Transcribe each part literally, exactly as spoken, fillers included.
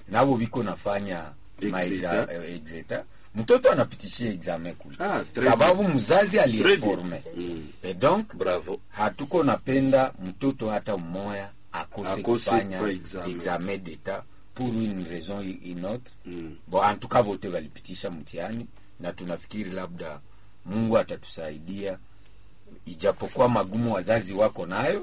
nabo biko nafanya maexam exeta, mtoto anapitishia examen kule. Ah, sababu mzazi aliyeforme. Mm. Et donc bravo. Hatuko napenda mtoto hata mmoja akose, akose kufanya examen, examen d'etat pour une raison une autre. Mm. Bon, en tout cas wote walipitisha mtihani na tunafikiri labda Mungu atatusaidia, ijapokuwa magumu wazazi wako nayo,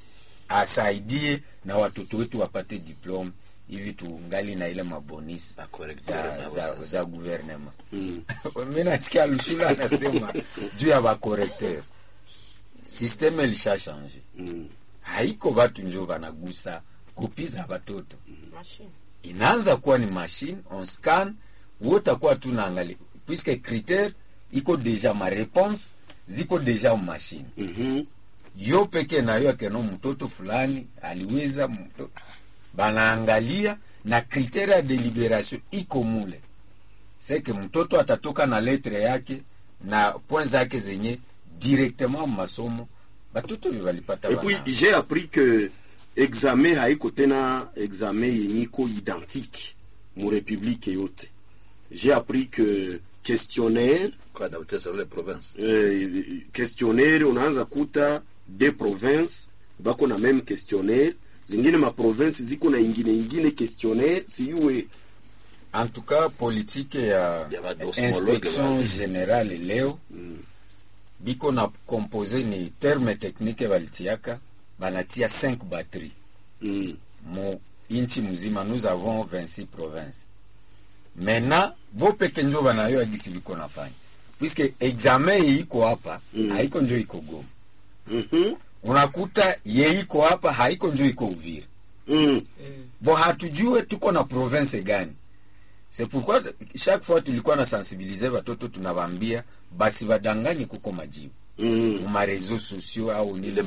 asaidie na watoto wetu wapate diploma hivi tuungali na ile mabonisi za, za, za gouvernement. Mm. Mimi nasikia Lushula anasema juu ya ba correcteur. Systeme ilisha changer. Mm. Haiko watu njoo wanagusa kupiza watoto. Mm. Machine. Inaanza kuwa ni machine, on scan, wote kwa tunaangalia puisque critère iko deja ma réponse ziko deja au machine. Mhm. Yo peke na yo akeno mtoto fulani aliweza mtoto banaangalia na critère ya deliberation iko mule. C'est que mtoto atatoka na lettre yake na points zake zenye directement masomo batoto walipata. Et puis j'ai appris que examen haiko tena examen yeniko identique mu république yote. J'ai appris que questionnaire kwa d'adapter sur les provinces. Euh, questionnaire unaanza kuta des provinces bako na même questionnaire, zingine ma province ziko na ingine ingine questionnaire, siwe en tout cas politique ya, ya inspection générale leo. Mm. Biko na composé ni terme technique balitiaka banatia cinq batteries. Mm. Mo inchi mzima nous avons vingt-six provinces. Maintenant bo peke njo banayo agisi biko nafanya. Puisque examen iko hapa, mm. haiko njo iko Goma. Mhm. Unakuta ye iko hapa haiko njo iko Uvira. Mm. Bo hatujue tuko na province gani. C'est pourquoi chaque fois tulikuwa na sensibiliser watoto tunawambia basi badanganye kuko majibu. Mm. Uma réseaux sociaux au nile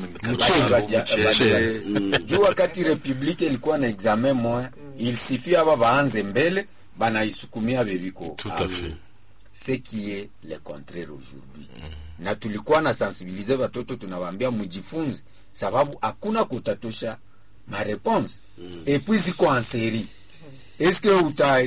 mchele. Juu wakati Republique ilikuwa na examen moya, mm. il suffit aba baanze mbele bana isukumia bebiko. Tout à fait. Ce qui est le contraire aujourd'hui. Mm. Na tulikuwa na sensibiliser watoto tunawambia mujifunze sababu hakuna kutatosha ma réponse. Mm. Et puis ziko en série. Est-ce que uta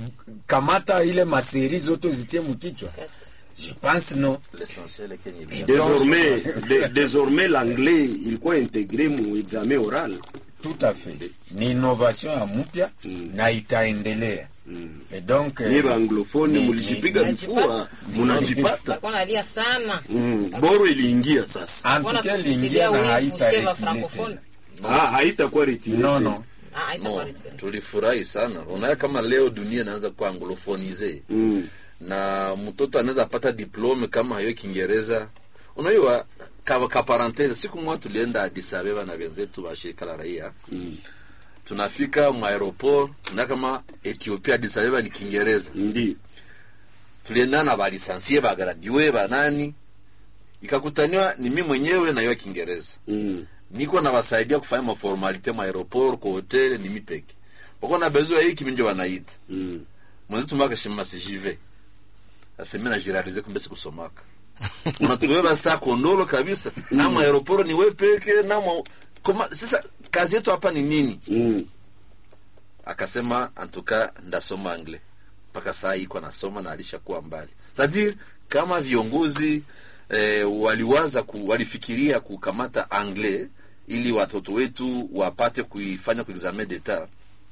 kamata ile ma série zote zitie mkichwa? Je pense non. L'essentiel est qu'il désormais de, désormais l'anglais ilikuwa intégré mu examen oral. Tout à fait. Ni innovation ya mpya. Mm. Na itaendelea. Mm. Et donc ni euh, anglophone mulijipiga mfua munajipata. Wanalia sana. Mm. Boro iliingia sasa. Antukia iliingia na haita francophone. Ah, haitakuwa retiré. Non non. Ah, no, tulifurahi sana. Unaona kama leo dunia inaanza kuwa anglophonize. Mm. Na mtoto anaweza pata diplome kama hayo Kiingereza. Unajua kwa kwa parenthèse siku moja tulienda Addis Ababa na wenzetu wa shirika la raia. Mm. Tunafika mu aeroport na kama Ethiopia Addis Ababa ni Kiingereza. Ndi. Tulienda na ba licencié ba gradué ba nani. Ikakutaniwa ni mimi mwenyewe na yeye Kiingereza. Mm. Niko na wasaidia kufanya maformalite ma aeroport kwa hotel ni mipeke. Bako na bezo hii kiminjo wanaita. Mm. Mwanzo tumaka shima sijive. Aseme na jiralize kumbe sikusomaka. Unatuwewa saa kondolo kabisa. Mm. Na ma aeroport ni wewe peke na ma koma sasa kazi yetu hapa ni nini? Mm. Akasema antuka ndasoma anglais. Paka saa hii kwa nasoma na alishakuwa mbali. C'est-à-dire kama viongozi eh, waliwaza ku, walifikiria kukamata anglais ili watoto wetu wapate kuifanya kwa examen d'etat.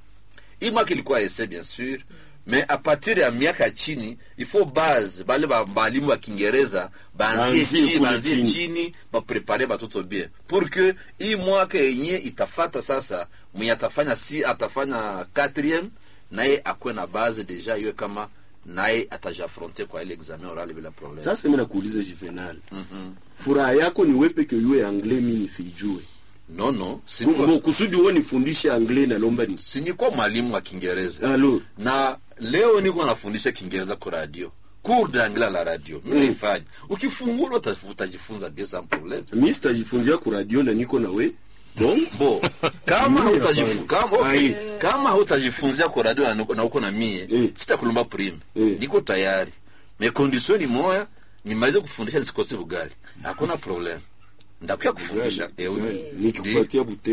Ima kilikuwa essai bien sûr, mais à partir ya miaka chini il faut base bale ba balimu wa Kiingereza baanzie chini baanzie chini ba préparer watoto bien pour que hii mwaka yenye itafata sasa mwenye atafanya si atafanya quatrième naye akwe na base deja yeye kama naye atajafronter kwa ile examen oral bila problem. Sasa mimi nakuuliza Juvenal. Mhm. Mm Furaha yako ni wewe peke yule anglais mimi sijue. No no, si kwa kusudi wewe nifundishe anglais na lomba ni. Si ni kwa mwalimu wa Kiingereza. Allo. Na leo niko nafundisha Kiingereza kwa radio. Cours d'anglais la radio. Mimi nifanye. Ukifungua utajifunza bien sans problème. Mimi sitajifunzia kwa radio na niko na wewe. Bon, bon. Kama utajifunza kama okay. Kama utajifunzia kwa radio na uko na mie, mm. sitakulomba prime. Mm. Niko tayari. Me condition ni moya, nimalize kufundisha nisikose ugali. Hakuna problem. Ndakuya kufundisha. Eh, nikikupatia butei.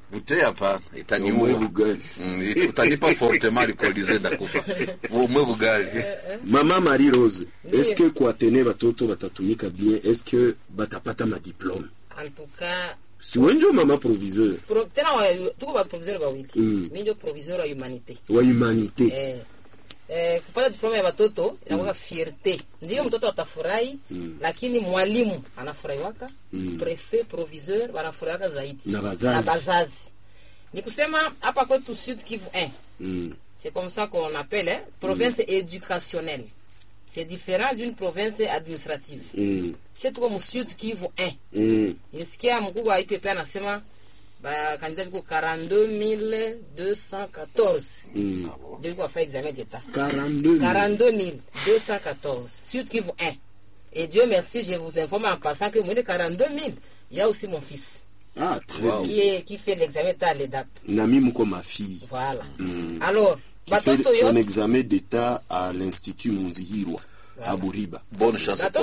Bute hapa itaniua. Umwe bugali. Mm, utanipa fortement alcoolisé ndakufa. Umwe bugali. Mama Marie Rose, est-ce que kwa tene batoto batatumika bien? Est-ce que batapata ma diplôme? En tout cas, si wenjo mama proviseur. Pro, tena wa tuko ba proviseur bawili. Mm. Mimi ndio proviseur wa humanité. Wa humanité. Eh. Eh, kupata diploma ya watoto inakuwa mm. fierté. Ndio mtoto atafurahi, mm. lakini mwalimu anafurahi waka, mm. prefet, proviseur wanafurahi waka zaidi. Na bazazi. Na bazazi. Ni kusema hapa kwetu Sud Kivu un. Mm. C'est comme ça qu'on appelle hein, province mm. éducationnelle. C'est différent d'une province administrative. Mm. C'est tout comme Sud Kivu un. Mm. Nisikia mkubwa wa I P P anasema ba candidat biko quarante-deux mille deux cent quatorze. Mm. Depuis qu'on a fait examen d'état. quarante-deux mille deux cent quatorze. Sud Kivu un. Et Dieu merci, je vous informe en passant que moi de quarante-deux mille, il y a aussi mon fils. Ah, très wow. qui, est, qui fait l'examen d'état à l'E D A P. Nami mko ma fille. Voilà. Mm. Alors, qui fait son examen d'état à l'Institut Munzihirwa, voilà. À Buriba. Bonne chance à toi.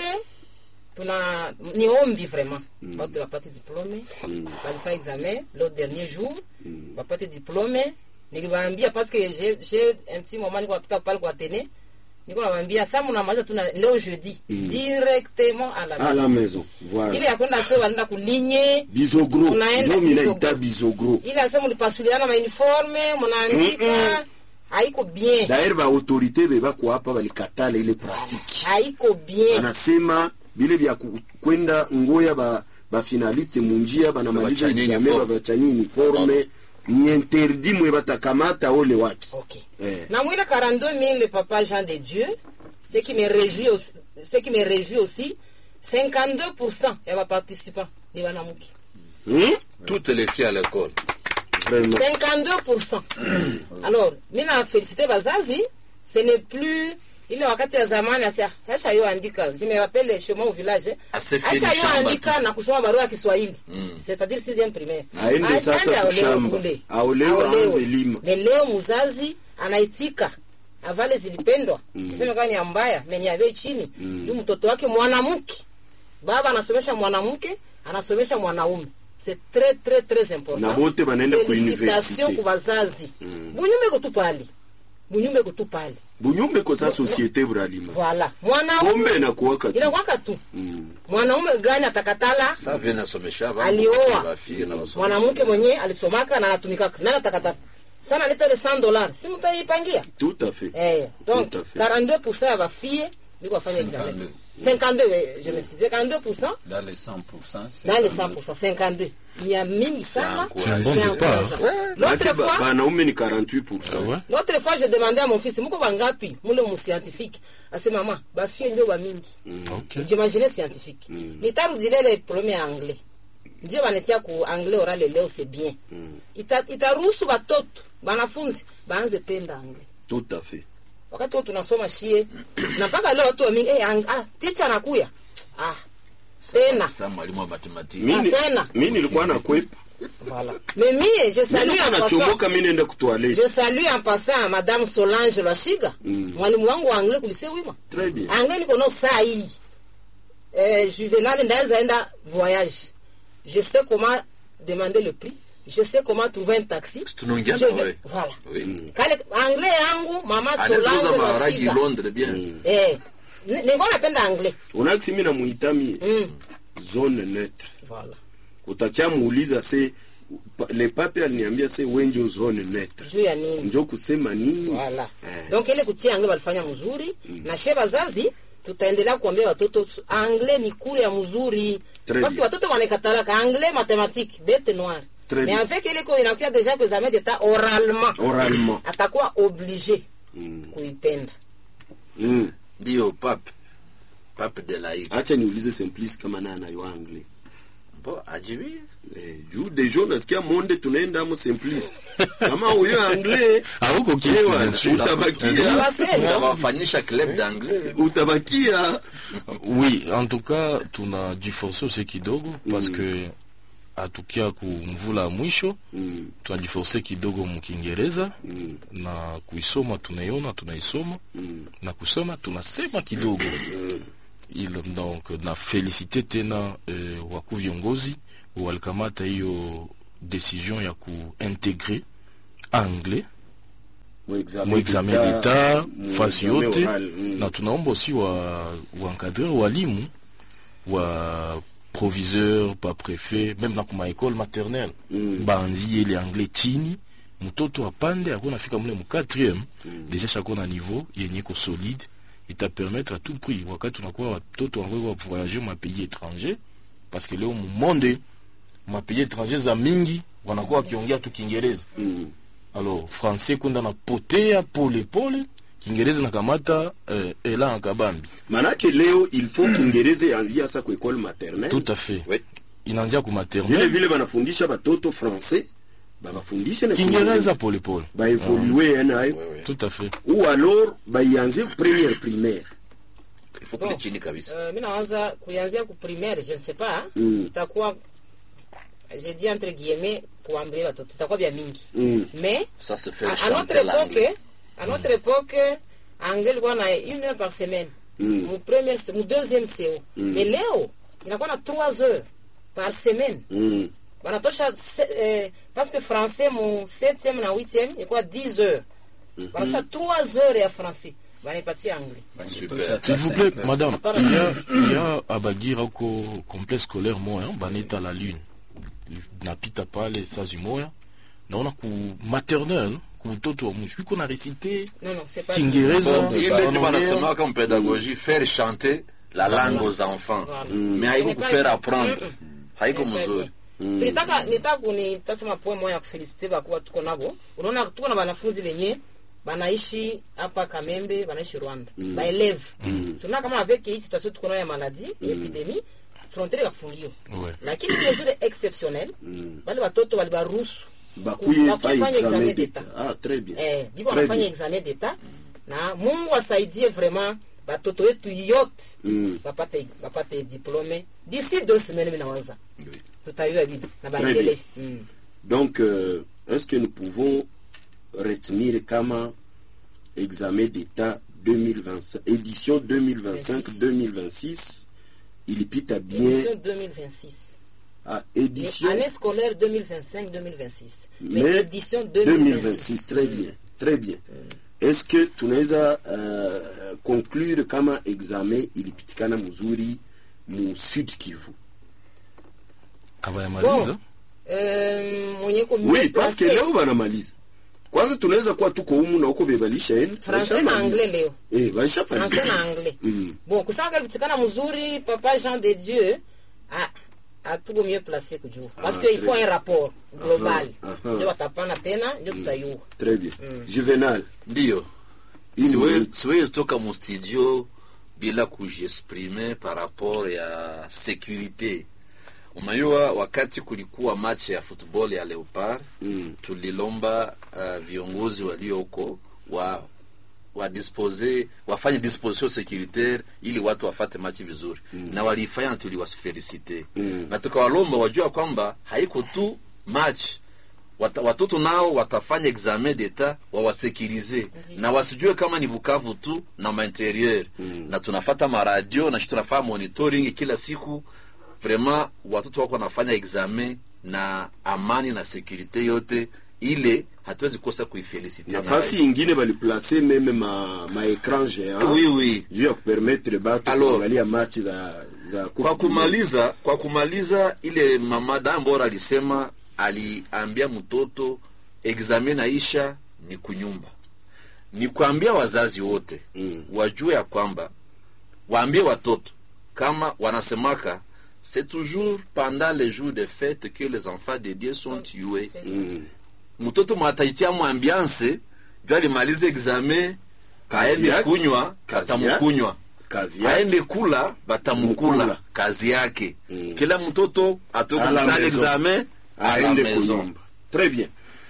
Tuna ni ombi vraiment mm. Watu wapate diplome mm. Walifanya examen le dernier jour mm. Wapate diplome. Niliwaambia parce que j'ai j'ai un petit moment niko napita pale kwa tene. Niko nawaambia sasa mnamaliza tuna leo jeudi mm. directement à la à la maison. Voilà. Ile yakwenda sio wanaenda kulinye Bizogro. Ndio mimi naita Bizogro. Ile asema mlipasuliana ma uniforme mnaandika haiko bien. D'ailleurs ba autorité beba kwa hapa balikatala ile pratique. Haiko bien. Anasema bile vya kwenda ngoya ba ba finaliste munjia banamaliza examen ba bachani uniforme ni interdit mwe batakamata ole waki. OK. Eh. Na mwile quarante-deux mille papa Jean de Dieu, ce qui me réjouit aussi, ce qui me réjouit aussi, cinquante-deux pour cent ya ba participants ni banamuki. Hmm? Toutes les filles à l'école. Vraiment. cinquante-deux pour cent. Alors, mina féliciter bazazi, ce n'est plus ile wakati ya zamani asia acha yo andika, je me rappelle chez moi au village acha yo andika na kusoma barua ya Kiswahili mm. c'est-à-dire sixième primaire aende sasa kushamba aolewa aanze lima. Mais leo mzazi anaitika avale zilipendwa mm. siseme kama ni mbaya mwenye ave chini mm. ni mtoto wake mwanamke, baba anasomesha mwanamke anasomesha mwanaume. C'est très très très important. Na wote banaenda ku university. Félicitations kwa wazazi. Mm. Bunyume ko tupali. Bunyume ko tupali. Bunyume ko sa société bralima. Voilà. Mwanaume pombe na kuwaka tu. Ila kuwaka tu. Mm. Mwanaume gani atakatala? Sasa vina somesha baba. Alioa. Mwanamke mwenyewe alisomaka na anatumika. Nani atakatala? Sana leta le cent dollars. Si mtaipangia? Tout à fait. Eh, donc quarante-deux pour cent ya ba fille biko fanya examen. cinquante-deux, je m'excuse, cinquante-deux pour cent. Dans les cent pour cent. Dans les cent pour cent, cinquante-deux. Il y a mingi sana. C'est un bon départ. L'autre fois, banaoume ni quarante-huit pour cent. L'autre fois, je demandais à mon fils, muko bangapi, mule mu scientifique. Ase maman, ba fille ndio ba mingi. Okay. J'imaginais scientifique. Mm. Nitarudile les premiers anglais. Ndio banetia ku anglais oral leo c'est bien. Mm. Ita itaruhusu batoto, banafunzi, baanze penda anglais. Tout à fait. Wakati watu tunasoma shie na mpaka leo watu wa mingi eh ah teacher anakuya ah tena sasa mwalimu wa mathematics mimi mimi nilikuwa na kwepa voilà mais mimi je salue en passant mimi nenda kutoilet je salue en passant madame Solange Lwashiga mm. mwalimu wangu wa anglais kulise wima très bien anglais niko no sai eh juvenal ndaza enda voyage je sais comment demander le prix. Je sais comment trouver un taxi. Je vais... Voilà. Oui. Kale anglais yangu mama Solange Lwashiga Londres bien. Eh. Ningo napenda anglais. Unaki mimi na muitami mm. zone neutre. Voilà. Utakia muuliza se le pape aliniambia se wenjo zone neutre. Juu ya nini? Njoo kusema nini? Voilà. Eh. Donc ile kutia anglais walifanya mzuri mm. na sheba zazi tutaendelea kuambia watoto anglais ni kule ya mzuri. Parce que watoto wanekatala anglais mathématiques bête noire. Très mais avec il est inakuwa déjà que examen d'état oralement oralement atakuwa obligé mm. kuipenda ndio mm. pape pape de laïque. Acha niulize Simplice kama na anayo anglais bo ajibi eh juu de jona sikia monde tunaenda mo Simplice kama huyo anglais hauko kitu utabakia tunafanyisha club d'anglais utabakia. Oui, en tout cas tuna jiforce aussi kidogo parce mm. que atukia kumvula mwisho mm. tunajiforce kidogo mkiingereza mm. na kuisoma tunaiona tunaisoma mm. na kusoma tunasema kidogo mm. il donc na féliciter tena eh, waku viongozi walikamata hiyo décision ya kuintegre anglais mu examen mu examen d'etat mu fasi examen yote oral, mm. na tunaomba aussi wa wankadre walimu wa proviseur pa préfet même na kuma école maternelle mm. baanzie ile anglais chini mtoto apande akona fika mule mu quatrième mm. déjà chako na niveau yenye ko solide ita permettre à tout prix wakati tunakuwa watoto wango voyager mu pays étranger parce que leo mu monde mu pays étranger za mingi wanakuwa wakiongea tu Kiingereza mm. alors français kwenda na potea pole pole Kiingereza na kamata eh, ela akabambi manake leo il faut Kiingereza yanzia sa kwa école maternelle tout à fait Oui. inaanzia ku vile maternelle vile banafundisha batoto français babafundishe na Kiingereza pole pole ba évoluer nayo Oui, oui. tout à fait ou alors bayanze première primaire Il faut kule chini kabisa. Euh, mimi naanza kuanzia ku primaire, je ne sais pas. Mm. Itakuwa j'ai dit entre guillemets kuambia watoto itakuwa bia mingi. Mm. Mais Ça se fait à, à chanter notre époque, l'anglais. à notre époque, anglais ilikuwa na une heure par semaine. Mm. Mon premier, mon deuxième C O. Mm. Mais leo inakuwa na trois heures par semaine. mm. Banatosha eh, parce que français mon septième na huitième ilikuwa dix heures. Banatosha trois heures ya français. Banaipatia anglais. Super. s'il vous plaît madame il y a il y a abagira ko complexe scolaire moya baneta la lune napita pale sazi moya naona ku maternelle ku mtoto wa mwisho iko na reciter Non, non, c'est pas Kiingereza Bon, ile tu wanasema comme pédagogie faire chanter la langue aux enfants. Voilà. Mais haiko kufaire apprendre. Haiko Mm-mm. mzuri. Nitaka nitaka kunitasema poe moja ya kufelicite bakuwa tuko nabo. Unaona tuko na wanafunzi wenye banaishi hapa Kamembe, banaishi Rwanda. Mm. Ba élève. Mm. So na kama avec hii situation tuko nayo ya maladie, mm. epidemie, frontiere kafungiwa. Ouais. Lakini kwa zile exceptionnel, mm. wale watoto wale baruhusu bakuye pa kufanya examen examen d'etat d'etat. ah très bien Eh, biko Très wanafanya bien. examen d'etat na Mungu asaidie vraiment batoto wetu yote Mm. bapate bapate diplôme d'ici deux semaines mimi nawaza. Oui. Tutayua bibi na Très baendelee. bien. Mm. donc euh, est-ce que nous pouvons retenir kama examen d'etat deux mille vingt-cinq édition deux mille vingt-cinq deux mille vingt-six ilipita bien Édition deux mille vingt-six. ah, Mais édition année scolaire deux mille vingt-cinq deux mille vingt-six. Mais, mais édition deux deux mille mille vingt-six vingt-six. très bien très bien est-ce que tunaweza uh, conclure kama examen ilipitikana mzuri mu Sud Kivu abayamaliza Euh, mwenye ko oui parce que leo banamaliza kwanza tunaweza kuwa tuko humu na huko bebalisha enda français na anglais leo. eh baisha pale Français na anglais. Mm. Bon, kusaka bitikana mzuri papa Jean de Dieu a a tuko mieux placé que Dieu parce Ah, que il très faut bien. un rapport global. Aha, aha. Ndio watapana tena ndio tutayua. très bien Juvenal Ndio. Une Siwe- minute. siwezi toka mu studio bila kujiexprimer par rapport ya sécurité. Unajua wakati kulikuwa match ya football ya Leopard, Mm. tulilomba uh, viongozi walio huko wa wa dispose wafanye disposition sécuritaire ili watu wafate machi vizuri. Mm. Na walifanya na tuliwasifelicite. Mm. Na tukawalomba wajua kwamba haiko tu match Wata, watoto nao watafanya examen d'etat wawasekirize mm-hmm. na wasijue kama ni Bukavu tu na mainterieur mm. na tunafata maradio na shi tunafanya monitoring kila siku vraiment watoto wako wanafanya examen na amani na securite yote ile hatuwezi kosa kuifelicite nafasi ingine baliplace meme ma ma écran géant oui oui juu ya kupermettre batu Alors, kuangalia match za za Coupe kwa du Monde. kumaliza kwa kumaliza ile mama Dambora alisema aliambia mtoto examen naisha ni kunyumba ni kuambia wazazi wote Mm. wajue ya kwamba waambie watoto kama wanasemaka c'est toujours pendant les jours de fête que les enfants de Dieu sont tués. C'est ça. Mm. Mtoto mwataitia mu ambiance jua alimaliza examen Kazi aende yake. kunywa Kazi batamukunywa kazi yake aende kula batamukula Mukula. kazi yake Mm. kila mtoto atoke À la kusali maison. examen à la aende maison. kunyumba très bien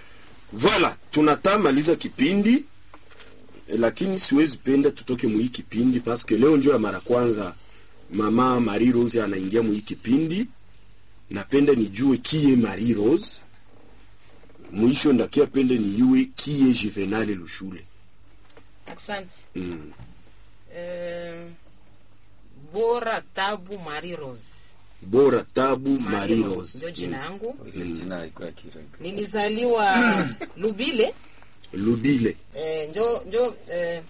voilà tunatamaliza kipindi eh, lakini siwezi penda tutoke mu hii kipindi parce que leo ndio ya mara kwanza mama Marie Rose anaingia mu hii kipindi napenda nijue kie Marie Rose mwisho ndakia pende nijue kie Juvenal Lushule Asante. mm. Euh, Bora Tabu Marie Rose. Bora Tabu Marie Rose. Ndio jina yangu. Ile jina iko ya Kirega. Nilizaliwa Lubile. Lubile. Eh, njo njo eh,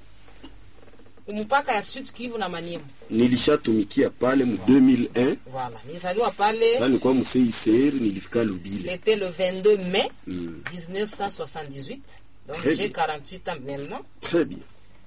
mpaka ya Sud Kivu na Maniema. Nilishatumikia pale mu deux mille un. Voilà, nilizaliwa pale. Sasa nilikuwa mu C I C R, nilifika Lubile. C'était le vingt-deux mai Mm. dix-neuf cent soixante-dix-huit. Donc Très j'ai bien. quarante-huit ans maintenant. Très bien.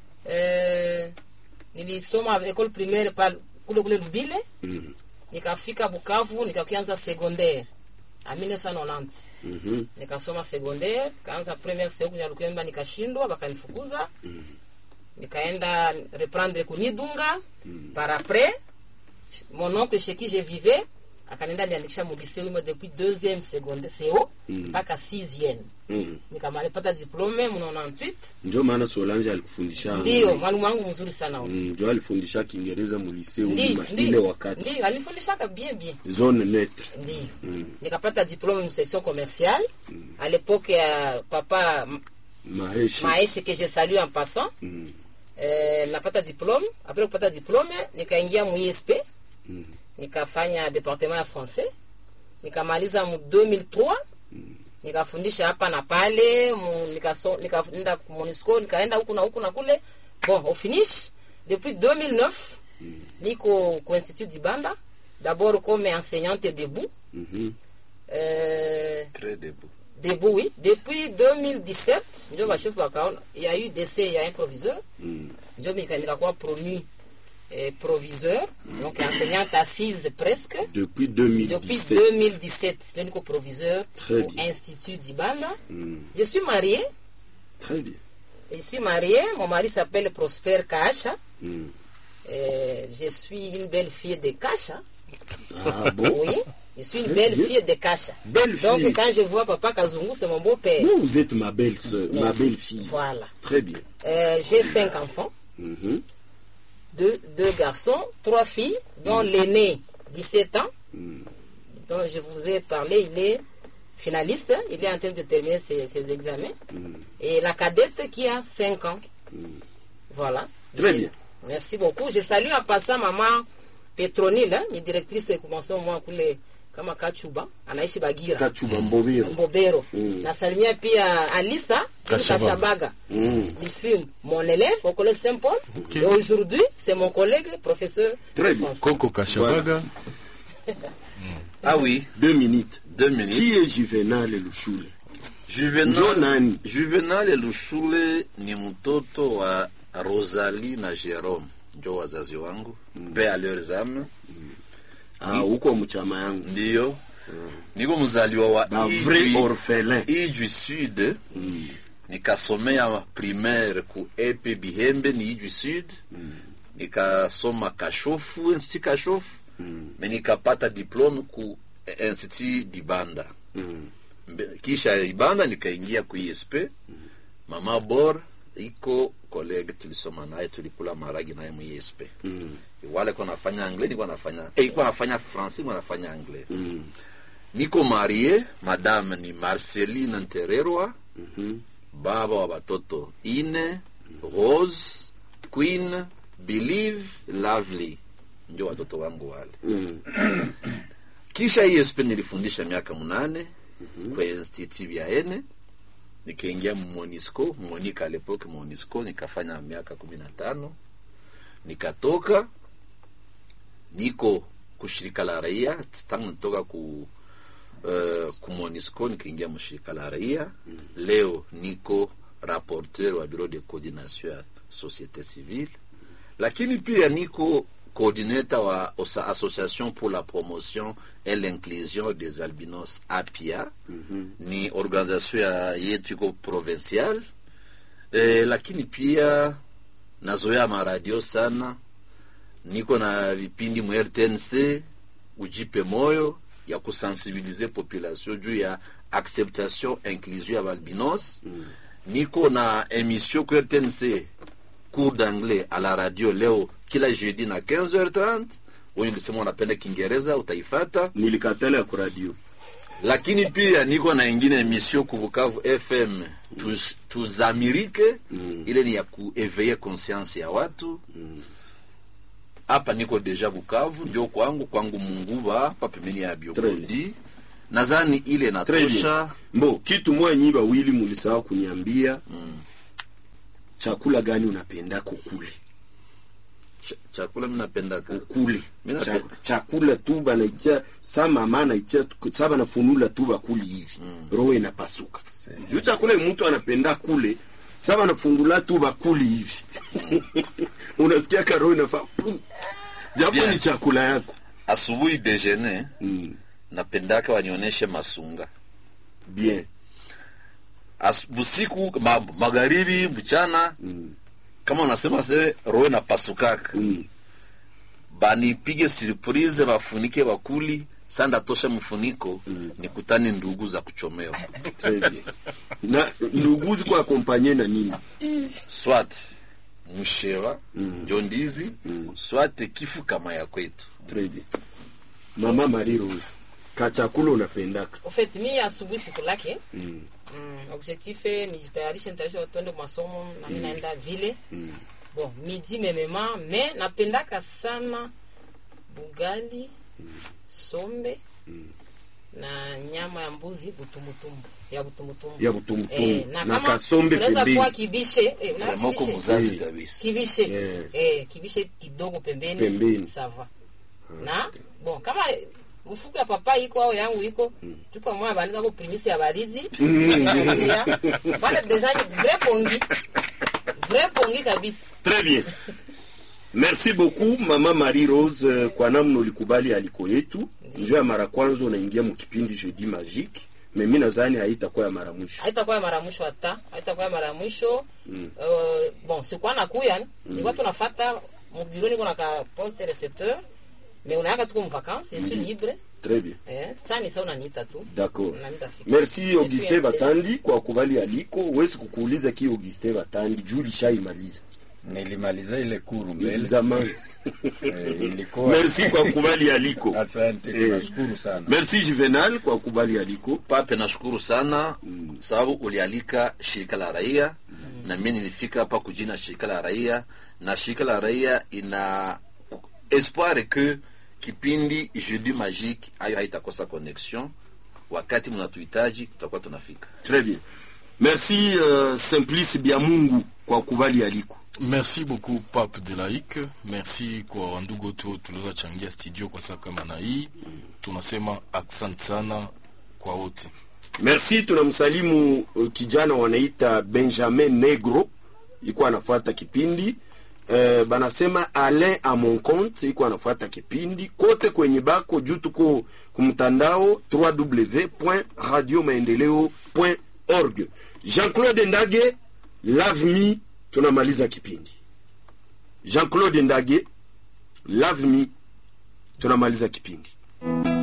Euh, nilisoma école primaire pale kule kule Lubile. Mm. Nikafika Bukavu nikaanza secondaire en mille neuf cent quatre-vingt-dix. Mhm. Nikasoma secondaire, kaanza première secondaire ya Lukemba nikashindwa bakanifukuza. Mm. Nikaenda reprendre kunidunga. Mm. Par après, mon oncle chez qui je vivais akanenda niandikisha mu lycée moi depuis deuxième secondaire C O mpaka sixième. Mm. Nikamaliza diplome mu quatre-vingt-huit. Ndio maana Solange alikufundisha. Ndio, mwalimu wangu mzuri sana huyo. Mm, ndio alifundisha Kiingereza mu lycée Ndio, ile ndio, wakati. ndio alifundisha bien bien. Zone neutre. Ndio. Mm. Nikapata diplome en section commerciale. Mm. À l'époque ya papa Maheshi. Maheshi que je salue en passant. Mm. Eh, napata diplome, après kupata diplome nikaingia mu I S P. Mm. Nikafanya departement ya français. Nikamaliza mu deux mille trois. Mm. Nikafundisha hapa na pale, mu, nikaso, nikaenda ku Monisco, nikaenda huku na huku na kule. Bon, au finish depuis deux mille neuf, mm. niko au Institut d'Ibanda, d'abord comme enseignante debout. Mhm. Euh, Très debout. Debout, oui. Depuis deux mille dix-sept, ndio ba chef bakaona, il y a eu décès, il y a un proviseur. Mm. Ndio nikakuwa promu eh, proviseur, mm. donc enseignante assise presque. Depuis deux mille dix-sept. Depuis deux mille dix-sept, je suis proviseur Très au bien. Institut d'Ibanda. Mm. Je suis mariée. Très bien. Je suis mariée. Mon mari s'appelle Prosper Kacha. Mm. Euh, je suis une belle fille de Kacha. Ah bon? Oui. Je suis une belle fille de Kacha. Belle Donc fille. quand je vois papa Kazungu, c'est mon beau-père. Vous, vous êtes ma belle soeur, ma Merci. belle fille. Voilà. Très bien. Euh, j'ai cinq enfants. Mhm. Deux, deux garçons, trois filles, dont mm. l'aîné, dix-sept ans, mm. dont je vous ai parlé, il est finaliste, il est en train de terminer ses, ses examens. Mm. Et la cadette qui a cinq ans. Mm. Voilà. Très je, bien. Merci beaucoup. Je salue en passant maman Petronile, hein, une directrice de commencement moi pour les kama Kachuba, anaishi Bagira. Kachuba Mbobero. Mbobero. Mm. Nasalimia pia Alisa Kashabaga. Mm. Il fut mon élève au collège Saint-Paul. Okay. Et aujourd'hui, c'est mon collègue, professeur. Très bien. Koko Kashabaga. Voilà. Ah oui. Deux minutes. Deux minutes. Qui est Juvenal Lushule? Juvenal, Juvenal Lushule ni mtoto wa Rosalie na Jerome. Ndio wazazi wangu. Mm. Pea leo zamu. Mm. Ah, huko mchama yangu. Ndio. Mm. Niko mzaliwa wa vrai orphelin. Ijwi Sud. Mm. Nikasomea primaire ku E P Bihembe ni Ijwi Sud. Mm. Nikasoma Kashofu, Institut Kashofu. Mm. Me nikapata diplome ku Institut d'Ibanda. Mm. Kisha Ibanda nikaingia ku I S P. Mm. Mama Bor iko colleague tulisoma naye, tulikula maragi naye mu I S P. Mm. Wale kwa nafanya anglais, niko nafanya eh kwa nafanya français, niko nafanya anglais. Mm. Niko marié, madame ni Marceline Ntererwa. Mhm. Baba wa watoto ine, Rose, Queen, Believe, Lovely. Ndio watoto wangu wale. Mm. Kisha I S P nilifundisha miaka munane. Mm-hmm. Kwa institut ya ene. Nikaingia Monisco, Monica l'époque Monisco, nikafanya miaka kumi na tano. Nikatoka niko kushirika la raia, tangu nitoka ku uh, ku Monisco nikaingia mshirika la raia. Mm. Leo niko rapporteur wa bureau de coordination ya société civile. Mm. Lakini pia niko coordinateur wa Association pour la promotion et l'inclusion des albinos A P I A. Mm-hmm. Ni organisation ya yetu iko provincial. E, lakini pia nazoea maradio sana. Niko na vipindi mu R T N C, ujipe moyo ya kusensibiliser population juu ya acceptation inclusion ya albinos. Mm. Niko na émission ku R T N C, cours d'anglais à la radio leo kila jeudi na quinze heures trente. Wewe ulisema unapenda Kiingereza, utaifata. Nilikatala ku radio. Lakini pia niko na ingine emission ku Bukavu F M, tuz, tuzamirike. Mm. Ile ni ya kueveiller conscience ya watu. Mm. hapa niko deja Bukavu, ndio kwangu kwangu Munguba hapa pembeni ya Biokodi. Nadhani ile natosha. Mbo kitu moja nyiba wili mulisahau kuniambia. Mm. Chakula gani unapenda kukule? Ch chakula mimi napenda kukule. Ch chakula tu banaitia sama mama anaitia saba na funula tu bakuli hivi. Mm. Roho inapasuka. Juu chakula mtu anapenda kule saba na fungula tu bakuli hivi. Unasikia karo inafaa. Japo ni chakula yako. Asubuhi déjeuner. Mm. Napendaka wanionyeshe masunga. Bien. As busiku ma, magharibi mchana. Mm. Kama unasema sasa roho na pasukaka. Mm. Bani pige surprise bafunike bakuli, sanda tosha mfuniko. Mm. Nikutane ndugu za kuchomewa. Na ndugu ziko akompanye na nini? Swat msheva, mm. Jondizi, mm. Swat kifu kama ya kwetu. Très bien. Mama Marie Rose, kachakula unapendaka? En fait, mimi asubuhi siku lake. Mm. Mm, objectif ni jitayarishe nitaisha watu kwa masomo na mimi naenda vile. Mm. Bon, midi memema, mais napendaka sana bugali, mm. Sombe, mm. na nyama ya mbuzi butumutumbu, ya butumutumbu. Ya butumutumbu. Eh, na, na kasombe pembeni. Unaweza kuwa kibishe, eh, na moko muzazi kabisa. Kibishe. Yeah. Eh, kibishe kidogo pembeni. Pembeni. Sava. Ah, na okay. Bon, kama mfuko ya papa iko au yangu iko, mm. Tuko mwa bandika ko primisi ya baridi. Bale deja ni vrai pongi. Vrai pongi kabisa. Très bien. Merci beaucoup Mama Marie Rose kwa namna ulikubali aliko yetu. Njoo mara kwanza unaingia mkipindi Jeudi Magique. Mimi nadhani haitakuwa ya mara mwisho. Haitakuwa ya mara mwisho hata. Haitakuwa ya mara mwisho. Mm. Uh, bon, sikuwa nakuya, mm. Nilikuwa tunafuata mbiro niko na ka poste recepteur. Mais on a qu'à trouver en vacances, je suis libre. Très bien. Eh, ça ni ça unaniita tu. D'accord. Merci Augustin Batandi kwa kubali aliko. Wewe kukuuliza ki Augustin Batandi juu lishaimaliza. Nilimaliza ile kuru mbele zamani. Eh, ilikuwa. Merci kwa kubali aliko. Asante, nashukuru sana. Merci Juvenal kwa kubali aliko. Pape nashukuru sana, mm. Sababu ulialika shirika la raia, mm. Na mimi nilifika hapa kujina shirika la raia, na shirika la raia ina espoir que kipindi Jeudi Magique ayo haitakosa connexion, wakati mnatuhitaji tutakuwa tunafika. Très bien. Merci uh, Simplice Biamungu kwa kubali aliko. Merci beaucoup Pape de Laïque. Merci kwa ndugu tu tuliza changia studio kwa saka kama hii. Tunasema asante sana kwa wote. Merci, tunamsalimu uh, kijana wanaita Benjamin Negro, yuko anafuata kipindi. Eh, banasema Alain à mon compte iko anafuata kipindi kote kwenye bako juu tuko kumtandao w w w point radio maendeleo point org. Jean-Claude Ndage, Love Me, tunamaliza kipindi. Jean-Claude Ndage, Love Me, tunamaliza kipindi.